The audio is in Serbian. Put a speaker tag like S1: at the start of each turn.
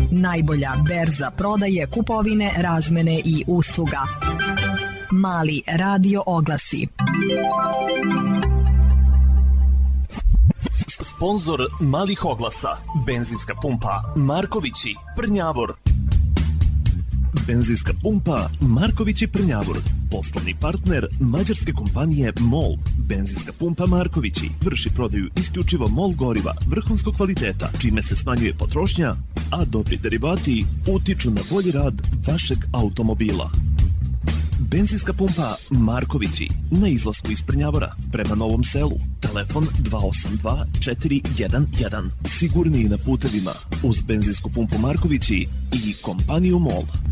S1: Najbolja berza prodaje, kupovine, razmene i usluga. Mali radio oglasi.
S2: Sponzor malih oglasa. Benzinska pumpa Markovići, Prnjavor. Benzinska pumpa Markovići, Prnjavor. Poslovni partner mađarske kompanije MOL. Benzinska pumpa Markovići vrši prodaju isključivo MOL goriva vrhunskog kvaliteta, čime se smanjuje potrošnja, a dobri derivati utiču na bolji rad vašeg automobila. Benzinska pumpa Markovići na izlasku iz Prnjavora prema Novom Selu. Telefon 282 411. Sigurniji na putevima uz benzinsku pumpu Markovići i kompaniju MOL.